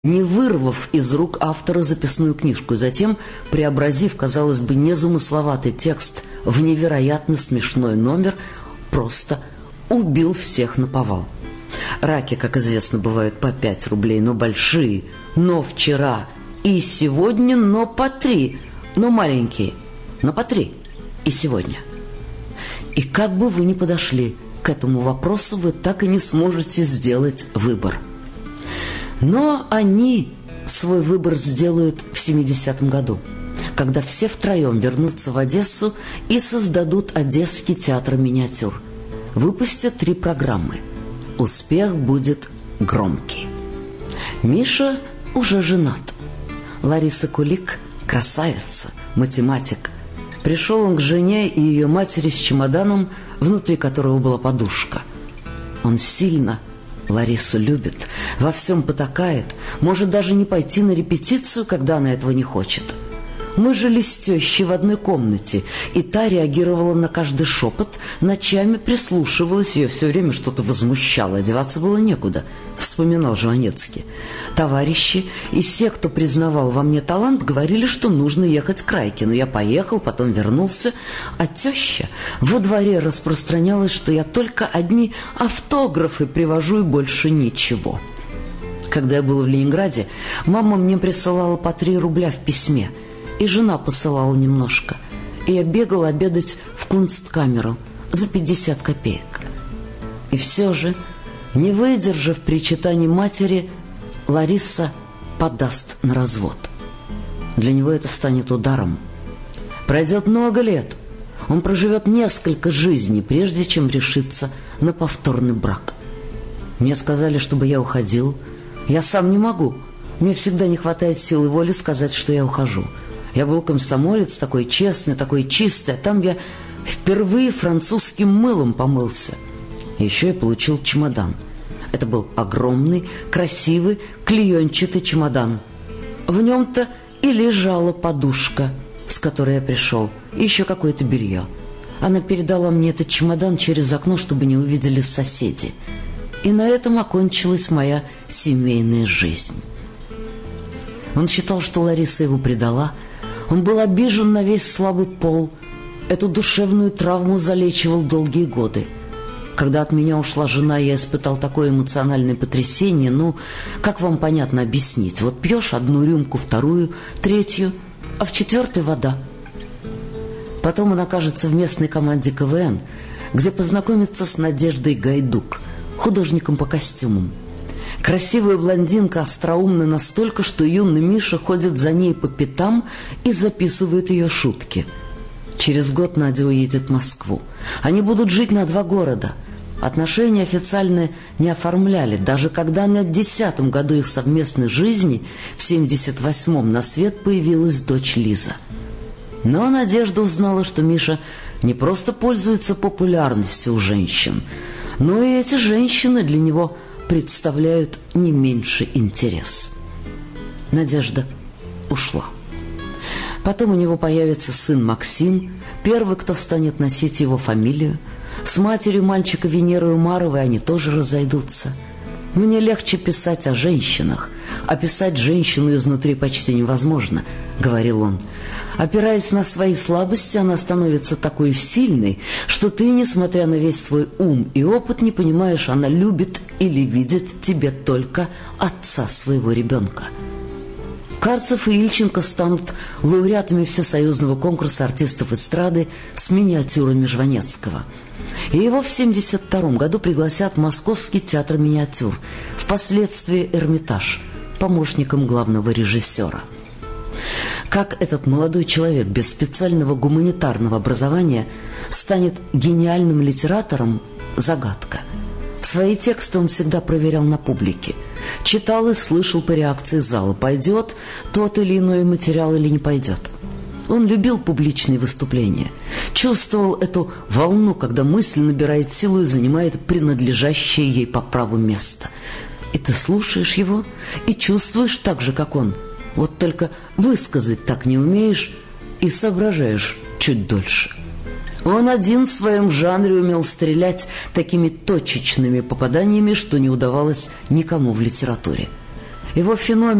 не вырвав из рук автора записную книжку, затем, преобразив, казалось бы, незамысловатый текст в невероятно смешной номер, просто убил всех наповал. Раки, как известно, бывают по 5 рублей, но большие, но вчера и сегодня, но по 3, но маленькие, но по 3 и сегодня. И как бы вы ни подошли к этому вопросу, вы так и не сможете сделать выбор. Но они свой выбор сделают в 70-м году, когда все втроем вернутся в Одессу и создадут Одесский театр миниатюр. Выпустят 3 программы. Успех будет громкий. Миша уже женат. Лариса Кулик – красавица, математик. Пришел он к жене и ее матери с чемоданом, внутри которого была подушка. Он сильно Ларису любит, во всем потакает, может даже не пойти на репетицию, когда она этого не хочет. Мы жили с тещей в одной комнате, и та реагировала на каждый шепот, ночами прислушивалась, ее все время что-то возмущало, одеваться было некуда, вспоминал Жванецкий. Товарищи и все, кто признавал во мне талант, говорили, что нужно ехать к Райкину. Я поехал, потом вернулся, а теща во дворе распространялась, что я только одни автографы привожу и больше ничего. Когда я был в Ленинграде, мама мне присылала по 3 рубля в письме, и жена посылала немножко. И я бегал обедать в кунсткамеру за 50 копеек. И все же, не выдержав причитаний матери, Лариса подаст на развод. Для него это станет ударом. Пройдет много лет. Он проживет несколько жизней, прежде чем решиться на повторный брак. Мне сказали, чтобы я уходил. Я сам не могу. Мне всегда не хватает силы воли сказать, что я ухожу. Я был комсомолец, такой честный, такой чистый, а там я впервые французским мылом помылся. И еще я получил чемодан. Это был огромный, красивый, клеенчатый чемодан. В нем-то и лежала подушка, с которой я пришел, и еще какое-то белье. Она передала мне этот чемодан через окно, чтобы не увидели соседи. И на этом окончилась моя семейная жизнь. Он считал, что Лариса его предала. Он был обижен на весь слабый пол. Эту душевную травму залечивал долгие годы. Когда от меня ушла жена, я испытал такое эмоциональное потрясение. Ну, как вам понятно объяснить? Вот пьешь одну рюмку, вторую, третью, а в 4-й вода. Потом он окажется в местной команде КВН, где познакомится с Надеждой Гайдук, художником по костюмам. Красивая блондинка остроумна настолько, что юный Миша ходит за ней по пятам и записывает ее шутки. Через год Надя уедет в Москву. Они будут жить на 2 города. Отношения официально не оформляли. Даже когда на 10-м году их совместной жизни, в 78-м, на свет появилась дочь Лиза. Но Надежда узнала, что Миша не просто пользуется популярностью у женщин, но и эти женщины для него представляют не меньший интерес. Надежда ушла. Потом у него появится сын Максим, первый, кто станет носить его фамилию. С матерью мальчика Венерой Умаровой они тоже разойдутся. Мне легче писать о женщинах, а писать женщину изнутри почти невозможно, говорил он. Опираясь на свои слабости, она становится такой сильной, что ты, несмотря на весь свой ум и опыт, не понимаешь, она любит или видит в тебе только отца своего ребенка. Карцев и Ильченко станут лауреатами всесоюзного конкурса артистов эстрады с миниатюрами Жванецкого. И его в 1972 году пригласят в Московский театр миниатюр, впоследствии Эрмитаж, помощником главного режиссера. Как этот молодой человек без специального гуманитарного образования станет гениальным литератором – загадка. Свои тексты он всегда проверял на публике. Читал и слышал по реакции зала, пойдет тот или иной материал или не пойдет. Он любил публичные выступления, чувствовал эту волну, когда мысль набирает силу и занимает принадлежащее ей по праву место. И ты слушаешь его и чувствуешь так же, как он. Вот только высказать так не умеешь и соображаешь чуть дольше. Он один в своем жанре умел стрелять такими точечными попаданиями, что не удавалось никому в литературе. Его феномен